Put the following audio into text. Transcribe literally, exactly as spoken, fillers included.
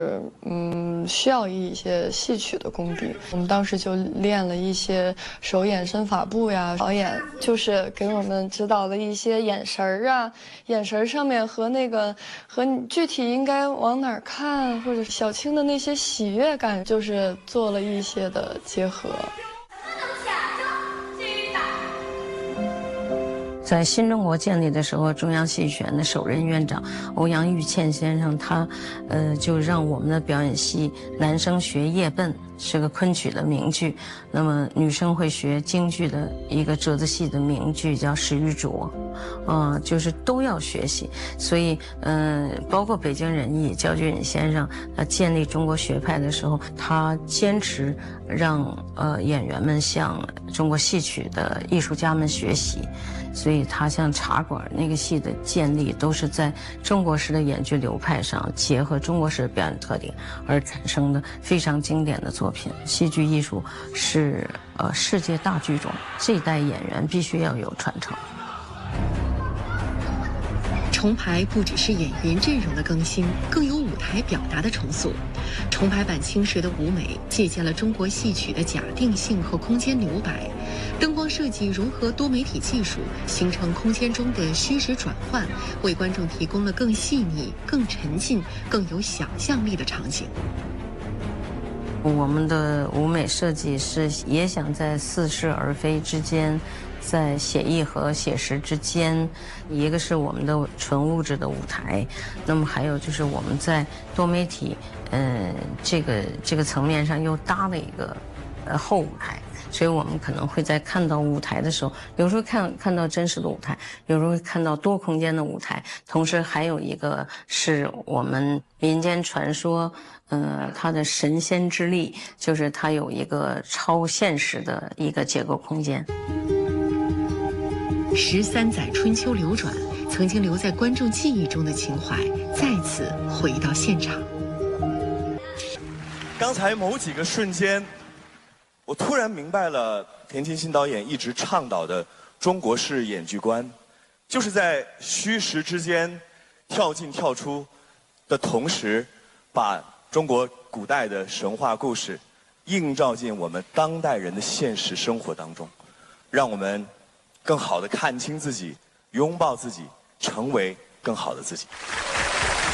嗯，需要一些戏曲的功底。我们当时就练了一些手眼身法步呀，导演就是给我们指导了一些眼神儿啊，眼神上面和那个和你具体应该往哪儿看，或者是小青的那些喜悦感，就是做了一些的结合。 在新中国建立的时候，中央戏剧学院的首任院长欧阳玉倩先生，他，呃，就让我们的表演系男生学夜奔，是个昆曲的名剧，那么女生会学京剧的一个折子戏的名剧叫《石玉镯》，啊、呃，就是都要学习。所以，嗯、呃，包括北京人艺焦菊隐先生，他建立中国学派的时候，他坚持让呃演员们向中国戏曲的艺术家们学习。所以他像茶馆那个戏的建立，都是在中国式的演剧流派上结合中国式的表演特点而产生的非常经典的作品。戏剧艺术是呃世界大剧种，这一代演员必须要有传承。 重排不只是演员阵容的更新，更有舞台表达的重塑。重排版青蛇的舞美借鉴了中国戏曲的假定性和空间留白，灯光设计融合多媒体技术，形成空间中的虚实转换，为观众提供了更细腻、更沉浸、更有想象力的场景。 我们的舞美设计是也想在似是而非之间，在写意和写实之间，一个是我们的纯物质的舞台，那么还有就是我们在多媒体，呃，这个这个层面上又搭了一个呃后舞台。所以我们可能会在看到舞台的时候，有时候看看到真实的舞台，有时候会看到多空间的舞台，同时还有一个是我们民间传说，呃，它的神仙之力，就是它有一个超现实的一个结构空间。 十三载春秋流转，曾经留在观众记忆中的情怀，再次回到现场。 刚才某几个瞬间，我突然明白了田沁鑫导演一直倡导的中国式演剧观，就是在虚实之间跳进跳出的同时，把中国古代的神话故事映照进我们当代人的现实生活当中，让我们更好地看清自己，拥抱自己，成为更好的自己。